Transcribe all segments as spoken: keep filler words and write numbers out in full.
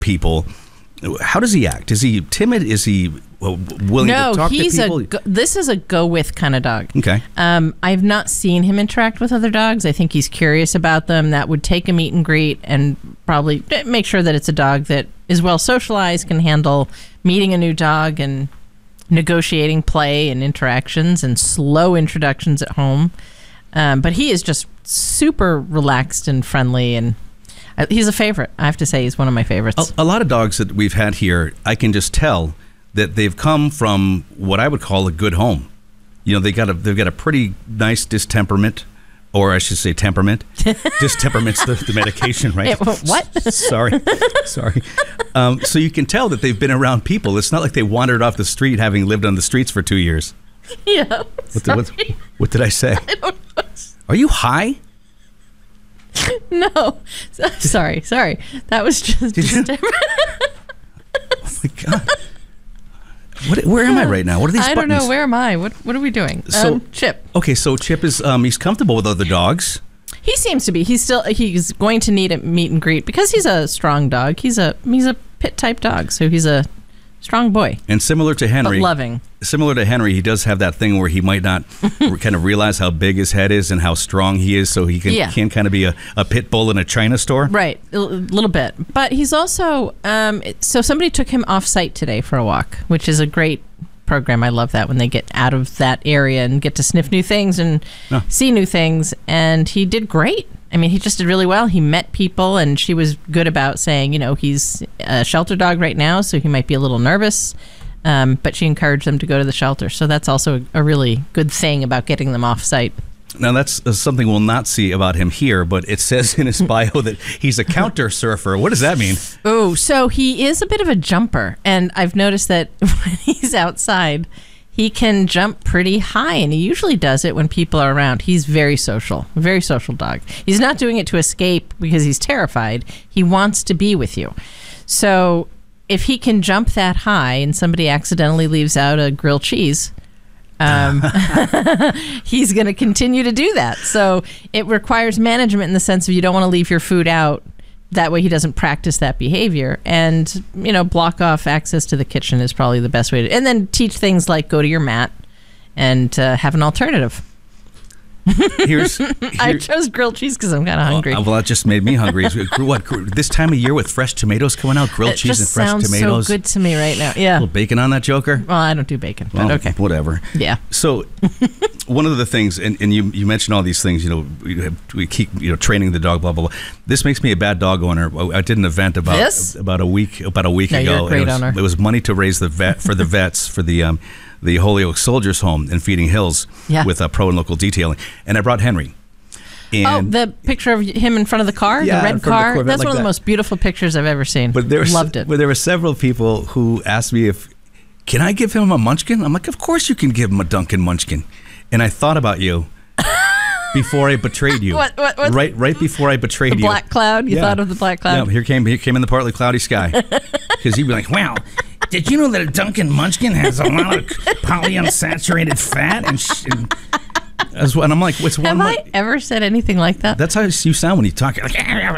people, how does he act? Is he timid? Is he well, willing no, to talk he's to people? A go, this is a go with kind of dog. Okay. Um, I've not seen him interact with other dogs. I think he's curious about them. That would take a meet and greet and probably make sure that it's a dog that is well socialized, can handle meeting a new dog and negotiating play and interactions and slow introductions at home. Um, but he is just super relaxed and friendly, and uh, he's a favorite. I have to say he's one of my favorites. A, a lot of dogs that we've had here, I can just tell that they've come from what I would call a good home. You know, they got a they've got a pretty nice distemperament, or I should say temperament. Distemperament's the, the medication, right? It, what? Sorry, sorry. Um, so you can tell that they've been around people. It's not like they wandered off the street having lived on the streets for two years. Yeah. What, the, what, what did I say? I don't know. Are you high? No. Sorry, sorry. That was just. Did you? Oh my God. What, where am I right now? What are these I buttons? don't know. Where am I? What What are we doing? So um, Chip. Okay, so Chip is um, he's comfortable with other dogs. He seems to be. He's still. He's going to need a meet and greet because he's a strong dog. He's a he's a pit type dog, so he's a strong boy. And similar to Henry, but loving. Similar to Henry, he does have that thing where he might not kind of realize how big his head is and how strong he is, so he can yeah. can kind of be a, a pit bull in a China store. Right, a little bit. But he's also um, so somebody took him off site today for a walk, which is a great program. I love that when they get out of that area and get to sniff new things and oh. see new things. And he did great. I mean, he just did really well. He met people, and she was good about saying, you know, he's a shelter dog right now, so he might be a little nervous. Um, but she encouraged them to go to the shelter. So that's also a really good thing about getting them off site. Now, that's uh, something we'll not see about him here, but it says in his bio that he's a counter surfer. What does that mean? Oh, so he is a bit of a jumper. And I've noticed that when he's outside, he can jump pretty high, and he usually does it when people are around. He's very social, very social dog. He's not doing it to escape because he's terrified. He wants to be with you. So if he can jump that high and somebody accidentally leaves out a grilled cheese, um, he's going to continue to do that. So it requires management in the sense of you don't want to leave your food out. That way he doesn't practice that behavior. And, you know, block off access to the kitchen is probably the best way to... And then teach things like go to your mat and uh, have an alternative. Here's, here, I chose grilled cheese because I'm kind of hungry. Well, well, that just made me hungry. What, this time of year with fresh tomatoes coming out, grilled it cheese and fresh tomatoes. It just sounds so good to me right now. Yeah. A little bacon on that joker? Well, I don't do bacon, but well, okay. Whatever. Yeah. So one of the things, and, and you you mentioned all these things, you know, we, we keep, you know, training the dog, blah, blah, blah. This makes me a bad dog owner. I did an event about this? about a week about a week no, ago. You're a great it was, owner. It was money to raise the vet for the vets for the um, the Holyoke Soldiers Home in Feeding Hills yeah. with uh, Pro and Local Detailing. And I brought Henry. And oh, the picture of him in front of the car, yeah, the red car. The That's like one of that. the most beautiful pictures I've ever seen. But there was, Loved it. But there were several people who asked me if, can I give him a munchkin? I'm like, of course you can give him a Dunkin' Munchkin. And I thought about you before I betrayed you. what, what, what? Right, right before I betrayed the you. The black cloud. You yeah. thought of the black cloud. Yeah, here came here came in the partly cloudy sky. Because he'd be like, wow. Did you know that a Dunkin' Munchkin has a lot of polyunsaturated fat? And, sh- and, as well, and I'm like, what's one? Have I ever said anything like that? That's how you sound when you talk. Like,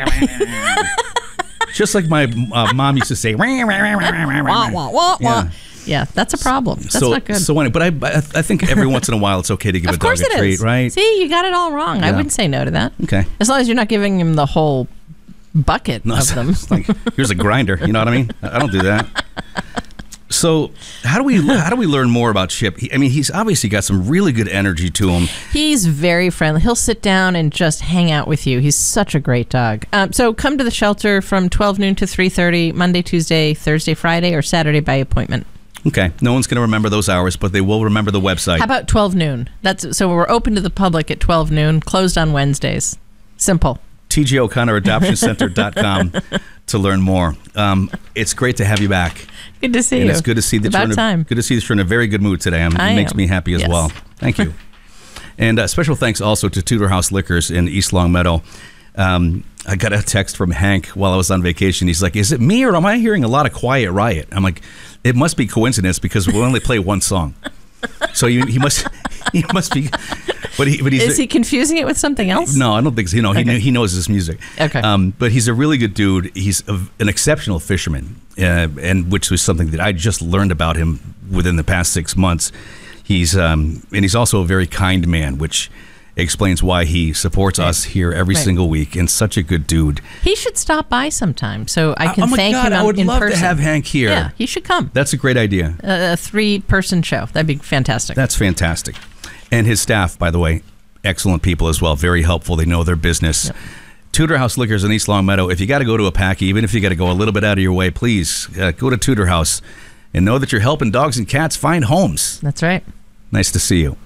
just like my uh, mom used to say. Wah, wah, wah, yeah. yeah, that's a problem. That's so, not good. So anyway, but I, I think every once in a while it's okay to give of a dog a treat, is. right? See, you got it all wrong. Yeah. I wouldn't say no to that. Okay. As long as you're not giving him the whole bucket no, of them. Like, here's a grinder. You know what I mean? I don't do that. So how do we how do we learn more about Chip? He, I mean, he's obviously got some really good energy to him. He's very friendly. He'll sit down and just hang out with you. He's such a great dog. Um, so come to the shelter from twelve noon to three thirty, Monday, Tuesday, Thursday, Friday, or Saturday by appointment. Okay. No one's going to remember those hours, but they will remember the website. How about twelve noon? That's so we're open to the public at twelve noon, closed on Wednesdays. Simple. T J O'Connor Adoption Center dot com to learn more. Um, it's great to have you back. Good to see and you. It's good to see that About you're in a, time. good to see that you're in a very good mood today. I'm, I it makes am. me happy as yes. well. Thank you. And uh, special thanks also to Tudor House Liquors in East Longmeadow. Um, I got a text from Hank while I was on vacation. He's like, is it me or am I hearing a lot of Quiet Riot? I'm like, it must be coincidence because we only play one song. So you, he must he must be But he, but he's Is he confusing it with something else? No, I don't think so. You know, he, Okay. he knows his music. Okay. Um, but he's a really good dude. He's a, an exceptional fisherman, uh, and which was something that I just learned about him within the past six months. He's um, and he's also a very kind man, which explains why he supports Right. us here every Right. single week. And such a good dude. He should stop by sometime so I can oh my thank God, him I would in love person. to have Hank here. Yeah, he should come. That's a great idea. A, a three-person show. That'd be fantastic. That's fantastic. And his staff, by the way, excellent people as well. Very helpful. They know their business. Yep. Tudor House Liquors in East Longmeadow. If you got to go to a packy, even if you got to go a little bit out of your way, please uh, go to Tudor House and know that you're helping dogs and cats find homes. That's right. Nice to see you.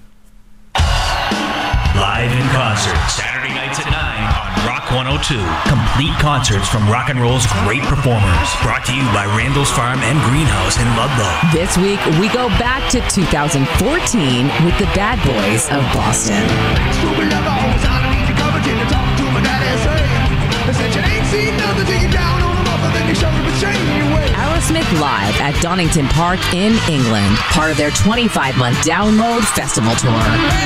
Live in concert, Saturday nights at nine on Rock one oh two. Complete concerts from rock and roll's great performers. Brought to you by Randall's Farm and Greenhouse in Ludlow. This week, we go back to two thousand fourteen with the Bad Boys of Boston. Aerosmith live at Donington Park in England, part of their twenty-five month Download Festival Tour.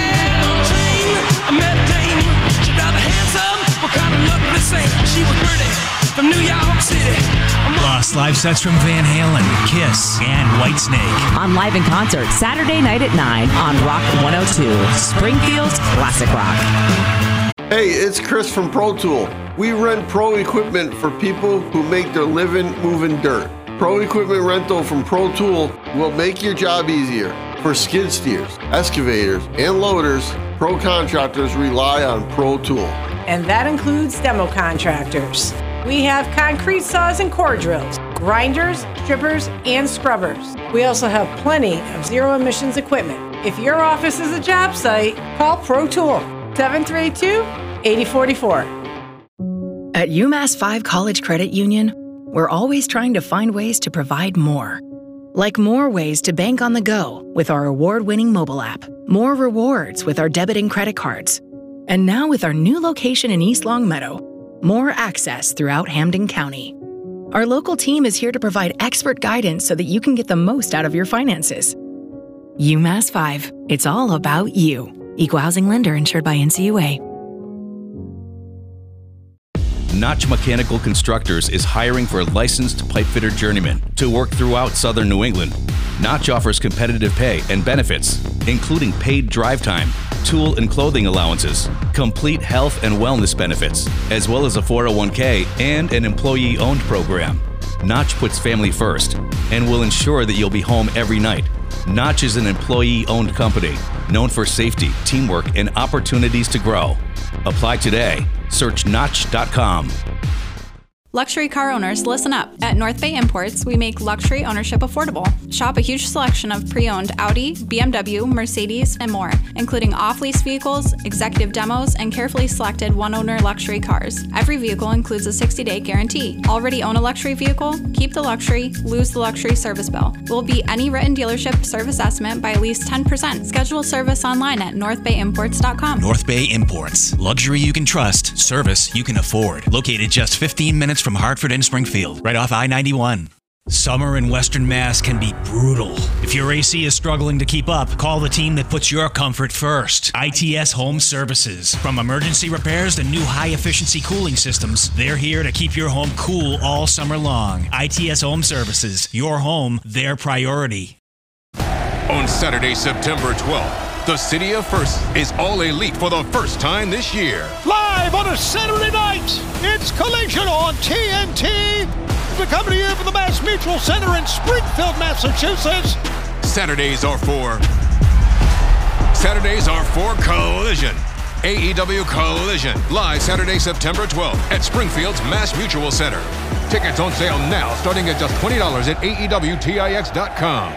Plus, live sets from Van Halen, Kiss, and Whitesnake. On Live in Concert, Saturday night at nine on Rock one oh two, Springfield's Classic Rock. Hey, it's Chris from Pro Tool. We rent pro equipment for people who make their living moving dirt. Pro equipment rental from Pro Tool will make your job easier. For skid steers, excavators, and loaders, pro contractors rely on Pro Tool. And that includes demo contractors. We have concrete saws and core drills, grinders, strippers, and scrubbers. We also have plenty of zero emissions equipment. If your office is a job site, call Pro Tool, seven three two, eight zero four four. At UMass five College Credit Union, we're always trying to find ways to provide more. Like more ways to bank on the go with our award-winning mobile app, more rewards with our debit and credit cards, and now with our new location in East Longmeadow, more access throughout Hampden County. Our local team is here to provide expert guidance so that you can get the most out of your finances. UMass five, it's all about you. Equal housing lender insured by N C U A. Notch Mechanical Constructors is hiring for a licensed pipefitter journeyman to work throughout southern New England. Notch offers competitive pay and benefits, including paid drive time, tool and clothing allowances, complete health and wellness benefits, as well as a four oh one k and an employee-owned program. Notch puts family first and will ensure that you'll be home every night. Notch is an employee-owned company known for safety, teamwork, and opportunities to grow. Apply today. Search Notch dot com. Luxury car owners, listen up. At North Bay Imports, we make luxury ownership affordable. Shop a huge selection of pre-owned Audi, B M W, Mercedes, and more, including off-lease vehicles, executive demos, and carefully selected one-owner luxury cars. Every vehicle includes a sixty-day guarantee. Already own a luxury vehicle? Keep the luxury, lose the luxury service bill. We'll beat any written dealership service estimate by at least ten percent. Schedule service online at north bay imports dot com. North Bay Imports. Luxury you can trust, service you can afford. Located just fifteen minutes from Hartford and Springfield, right off I ninety-one. Summer in Western Mass can be brutal. If your A C is struggling to keep up, call the team that puts your comfort first. I T S Home Services. From emergency repairs to new high-efficiency cooling systems, they're here to keep your home cool all summer long. I T S Home Services. Your home, their priority. On Saturday, September twelfth, the City of First is all elite for the first time this year. Live on a Saturday night, it's Collision on T N T. We're coming to you from the Mass Mutual Center in Springfield, Massachusetts. Saturdays are for... Saturdays are for Collision. A E W Collision. Live Saturday, September twelfth at Springfield's Mass Mutual Center. Tickets on sale now, starting at just twenty dollars at A E W Tix dot com.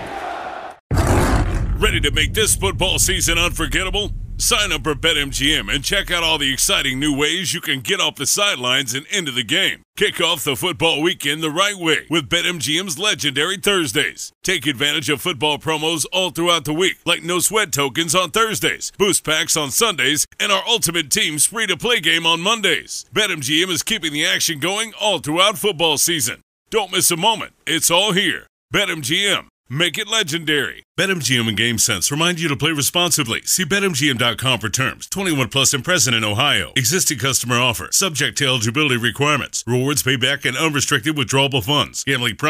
Ready to make this football season unforgettable? Sign up for BetMGM and check out all the exciting new ways you can get off the sidelines and into the game. Kick off the football weekend the right way with BetMGM's legendary Thursdays. Take advantage of football promos all throughout the week, like no sweat tokens on Thursdays, boost packs on Sundays, and our Ultimate Team's free-to-play game on Mondays. BetMGM is keeping the action going all throughout football season. Don't miss a moment. It's all here. BetMGM. Make it legendary. BetMGM and GameSense remind you to play responsibly. See Bet M G M dot com for terms. twenty-one plus and present in Ohio. Existing customer offer. Subject to eligibility requirements. Rewards payback and unrestricted withdrawable funds. Gambling